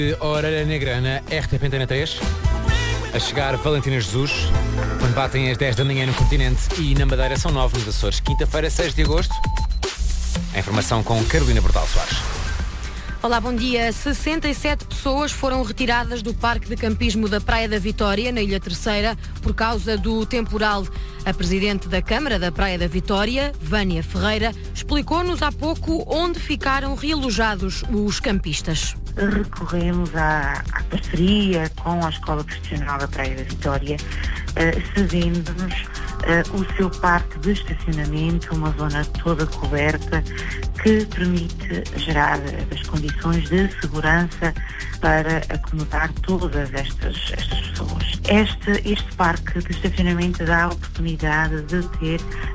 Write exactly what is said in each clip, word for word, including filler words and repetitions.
Orelha Negra na R T P Antena três. A chegar Valentina Jesus, quando batem as dez da manhã no continente e na Madeira são nove nos Açores. Quinta-feira, seis de agosto. A informação com Carolina Portal Soares. Olá, bom dia. sessenta e sete pessoas foram retiradas do Parque de Campismo da Praia da Vitória, na Ilha Terceira, por causa do temporal. A Presidente da Câmara da Praia da Vitória, Vânia Ferreira, explicou-nos há pouco onde ficaram realojados os campistas. Recorremos à, à parceria com a Escola Profissional da Praia da Vitória, uh, cedendo-nos uh, o seu parque de estacionamento, uma zona toda coberta, que permite gerar as condições de segurança para acomodar todas estas, estas pessoas. Este, este parque de estacionamento dá a oportunidade de ter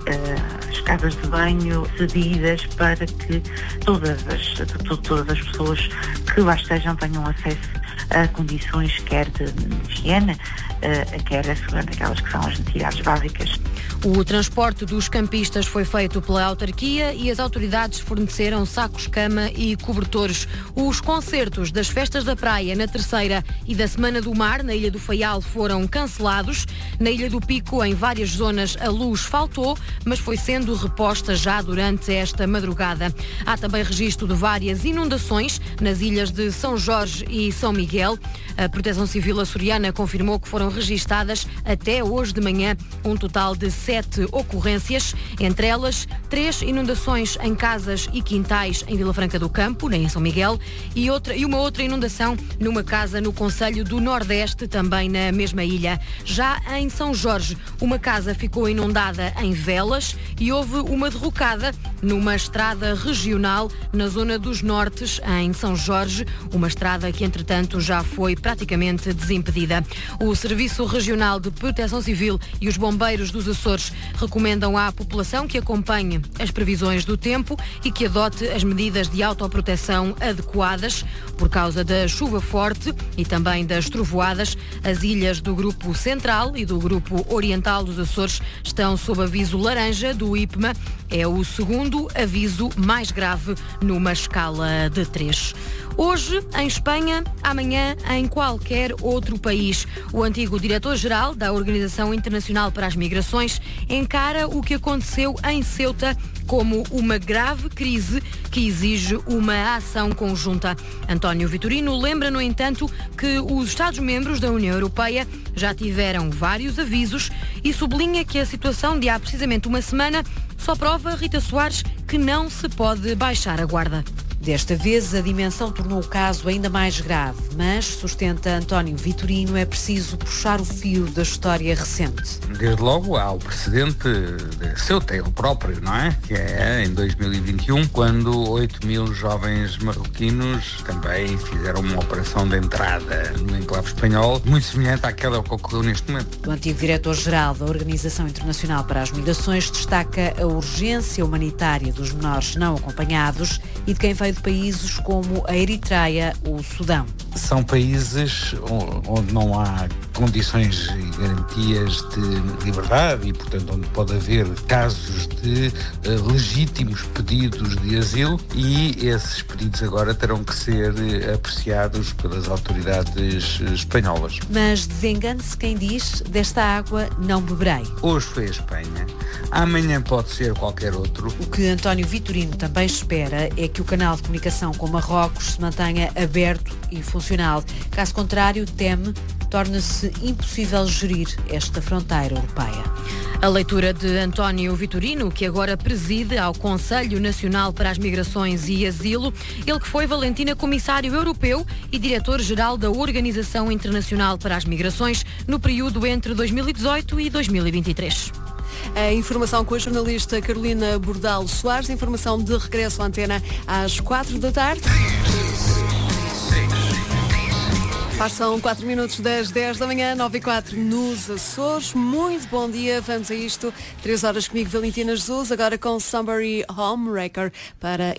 uh, as casas de banho cedidas para que todas as, to, todas as pessoas que lá estejam tenham acesso a condições quer de higiene, uh, quer assegurando aquelas que são as necessidades básicas. O transporte dos campistas foi feito pela autarquia e as autoridades forneceram sacos-cama e cobertores. Os concertos das Festas da Praia na Terceira e da Semana do Mar na Ilha do Faial foram cancelados. Na Ilha do Pico, em várias zonas, a luz faltou, mas foi sendo reposta já durante esta madrugada. Há também registro de várias inundações nas ilhas de São Jorge e São Miguel. A Proteção Civil açoriana confirmou que foram registadas até hoje de manhã um total de sete ocorrências, entre elas três inundações em casas e quintais em Vila Franca do Campo, nem em São Miguel, e, outra, e uma outra inundação numa casa no concelho do Nordeste, também na mesma ilha. Já em São Jorge, uma casa ficou inundada em Velas e houve uma derrocada numa estrada regional na zona dos Nortes, em São Jorge, uma estrada que, entretanto, já foi praticamente desimpedida. O Serviço Regional de Proteção Civil e os bombeiros dos Açores recomendam à população que acompanhe as previsões do tempo e que adote as medidas de autoproteção adequadas. Por causa da chuva forte e também das trovoadas, as ilhas do Grupo Central e do Grupo Oriental dos Açores estão sob aviso laranja do I P M A. É o segundo aviso mais grave numa escala de três. Hoje, em Espanha, amanhã, em qualquer outro país. O antigo diretor-geral da Organização Internacional para as Migrações encara o que aconteceu em Ceuta como uma grave crise que exige uma ação conjunta. António Vitorino lembra, no entanto, que os Estados-membros da União Europeia já tiveram vários avisos e sublinha que a situação de há precisamente uma semana só prova, Rita Soares, que não se pode baixar a guarda. Desta vez, a dimensão tornou o caso ainda mais grave, mas, sustenta António Vitorino, é preciso puxar o fio da história recente. Desde logo há o precedente de Ceuta, ele próprio, não é? Que é em dois mil e vinte e um, quando oito mil jovens marroquinos também fizeram uma operação de entrada no enclave espanhol, muito semelhante àquela que ocorreu neste momento. O antigo diretor-geral da Organização Internacional para as Migrações destaca a urgência humanitária dos menores não acompanhados e de quem veio de países como a Eritreia ou o Sudão. São países onde não há condições e garantias de liberdade e, portanto, onde pode haver casos de uh, legítimos pedidos de asilo, e esses pedidos agora terão que ser apreciados pelas autoridades espanholas. Mas desengane-se quem diz: desta água não beberei. Hoje foi a Espanha, amanhã pode ser qualquer outro. O que António Vitorino também espera é que o canal de comunicação com Marrocos se mantenha aberto e funcional. Caso contrário, teme, torna-se impossível gerir esta fronteira europeia. A leitura de António Vitorino, que agora preside ao Conselho Nacional para as Migrações e Asilo, ele que foi, Valentina, comissário europeu e diretor-geral da Organização Internacional para as Migrações no período entre dois mil e dezoito e dois mil e vinte e três. A informação com a jornalista Carolina Bordal Soares, informação de regresso à antena às quatro da tarde. Passam quatro minutos das dez da manhã, nove e quatro nos Açores. Muito bom dia, vamos a isto. três horas comigo, Valentina Jesus, agora com Somebody Homewrecker para